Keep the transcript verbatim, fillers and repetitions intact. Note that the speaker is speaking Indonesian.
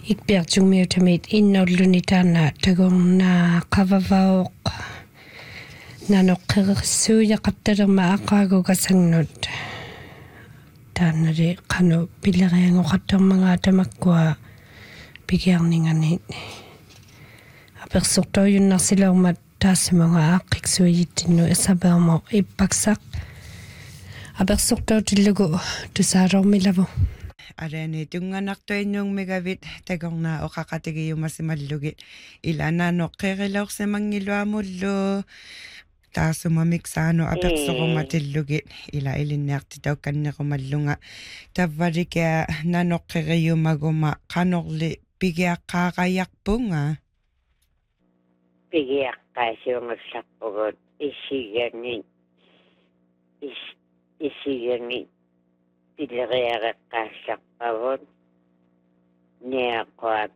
ikpiartumiutamit innolluni taana tagorna qavavauq nanoqqerissuuyaqaptalerma aqaagugasangnut taanali qanu pileriangoqattarmangaa tamakkua pikiarningani apersortoyunnarsilaurmat taassamunga aaqqiksuuyittinnu isabermo ippaksaq apersortautillugu tusaalormilavu Arani tunganartuinnuung megavit tagorna oqaqatigiyumasimallugi ilana noqqeerilaursamangilluamullu taasumamiksaanu apersorumatillugi ila ilinniartitaukkannequmallunga tavvalika nanoqqeriyumaguma qanorli pigiaqqaaqayarpunga pigiaqqaasiungussarpugut issigangi is issigangi Pileriareqqaassarpavut niaqquat